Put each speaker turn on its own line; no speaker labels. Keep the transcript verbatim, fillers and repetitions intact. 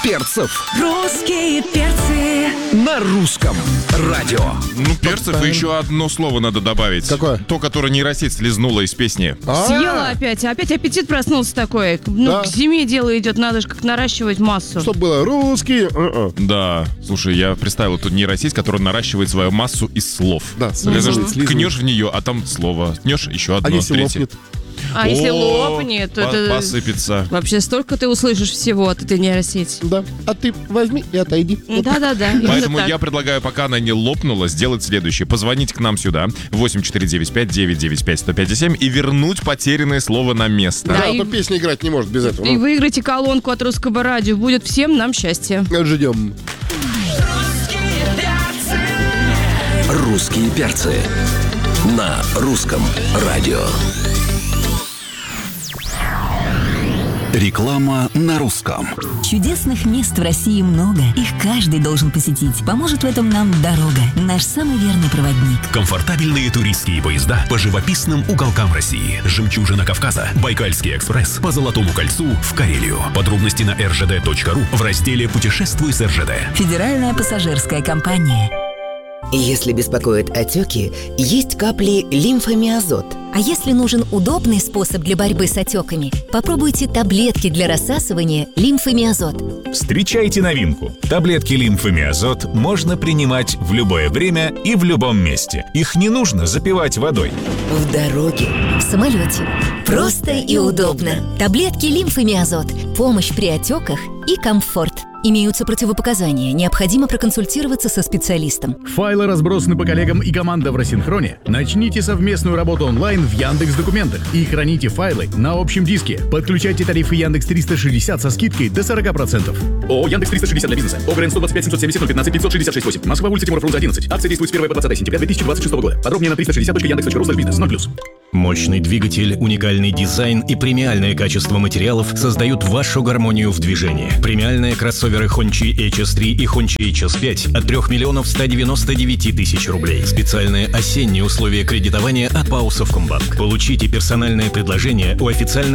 перцев.
Русские перцы.
На русском радио.
Ну, перцев и еще одно слово надо добавить.
Какое?
То, которое нейросеть слезнула из песни.
Съела опять. Опять аппетит проснулся такой. Ну,
Да.
к зиме дело идет, надо же как наращивать массу.
Чтоб было русские. э-э.
Да, слушай, я представил эту нейросеть, которая наращивает свою массу из слов.
Да,
Ты даже
слизывает, слизывает.
ткнешь в нее, а там слово. Ткнешь еще одно,
А если
третье.
лопнет?
А если
О,
лопнет, то
по-
это...
посыпется.
Вообще столько ты услышишь всего от этой нейросети.
Да. А ты возьми и отойди. Вот так.
Да-да-да. именно
Поэтому
так.
я предлагаю, пока она не лопнула, сделать следующее. Позвонить к нам сюда, восемь четыре девять пять девять девять пять сто пять семь, и вернуть потерянное слово на место.
Да,
Да,
и-
а то песня играть не может без этого.
И
Ну,
выиграйте колонку от русского радио. Будет всем нам счастье.
ждем.
Русские перцы. На русском радио. Реклама на русском.
Чудесных мест в России много. Их каждый должен посетить. Поможет в этом нам дорога. Наш самый верный проводник.
Комфортабельные туристские поезда по живописным уголкам России. Жемчужина Кавказа. Байкальский экспресс по Золотому кольцу в Карелию. Подробности на эр жэ дэ точка ру в разделе «Путешествуй с эр жэ дэ».
Федеральная пассажирская компания.
Если беспокоят отеки, есть капли лимфомиазот.
А если нужен удобный способ для борьбы с отеками, попробуйте таблетки для рассасывания лимфомиазот.
Встречайте новинку. Таблетки лимфомиазот можно принимать в любое время и в любом месте. Их не нужно запивать водой.
В дороге.
В самолете. Просто и удобно. Таблетки лимфомиазот. Помощь при отеках и комфорт. Имеются противопоказания. Необходимо проконсультироваться со специалистом.
Файлы разбросаны по коллегам и команда в рассинхроне. Начните совместную работу онлайн в Яндекс.Документах и храните файлы на общем диске. Подключайте тарифы Яндекс триста шестьдесят со скидкой до сорок процентов.
ООО Яндекс триста шестьдесят для бизнеса. ОГРН сто двадцать пять семьсот семьдесят ноль пятнадцать пятьсот шестьдесят шесть восемь. Москва, улица Тимура Фрунзе одиннадцать. Акция действует с первого по двадцатое сентября две тысячи двадцать шестого года. Подробнее на триста шестьдесят точка яндекс точка ру слэш бизнес. ноль плюс.
Мощный двигатель, уникальный дизайн и премиальное качество материалов создают вашу гармонию в движении. Премиальные кроссоверы Hongqi эйч эс три и Hongqi эйч эс пять от трёх миллионов ста девяноста девяти тысяч рублей. Специальные осенние условия кредитования от Паусов Комбанк. Получите персональное предложение у официальных